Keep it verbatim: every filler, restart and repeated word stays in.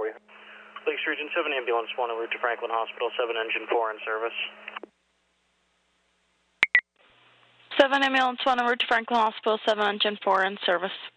for you? Lakes Region seven, Ambulance one, en route to Franklin Hospital, seven Engine four in service. seven Ambulance one, en route to Franklin Hospital, seven Engine four in service.